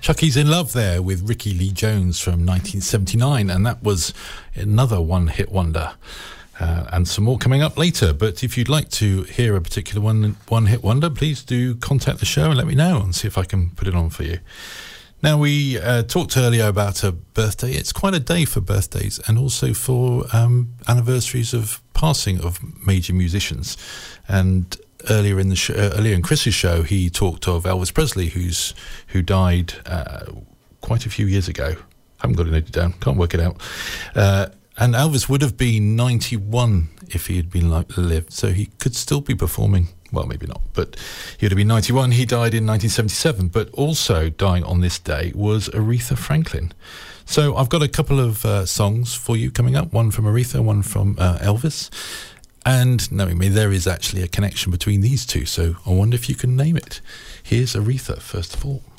Chucky's in Love there with Ricky Lee Jones from 1979, and that was another one-hit wonder. And some more coming up later, but if you'd like to hear a particular one-hit wonder, please do contact the show and let me know and see if I can put it on for you. Now, we talked earlier about a birthday. It's quite a day for birthdays and also for anniversaries of passing of major musicians. And earlier in Chris's show, he talked of Elvis Presley, who died quite a few years ago. Haven't got it noted down, can't work it out. And Elvis would have been 91 if he had been lived, so he could still be performing. Well, maybe not, but he would have been 91. He died in 1977, but also dying on this day was Aretha Franklin. So I've got a couple of songs for you coming up, one from Aretha, one from Elvis. And knowing me, there is actually a connection between these two, so I wonder if you can name it. Here's Aretha, first of all.